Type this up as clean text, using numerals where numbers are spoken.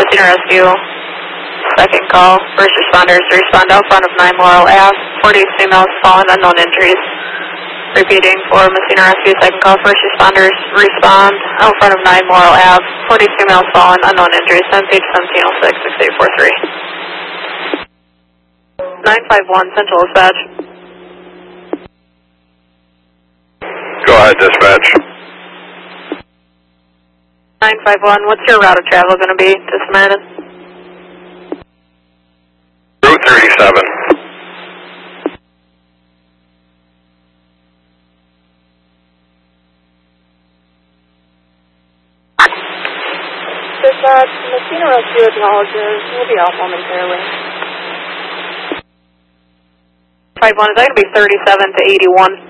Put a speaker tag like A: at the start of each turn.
A: Messina Rescue. Second call. First responders respond out front of 9 Laurel Ave. 40 females fallen, unknown injuries. Repeating for Messina Rescue. Second call. First responders respond out front of 9 Laurel Ave. 40 females fallen, unknown injuries. Page 1706 6843. 951 Central Dispatch.
B: Go ahead, dispatch.
A: 951, what's your route of travel going to be to Samaritan?
B: Route 37.
A: Dispatch, Messina Rescue acknowledges. We'll be out momentarily. 51, is that going to be 37 to 81?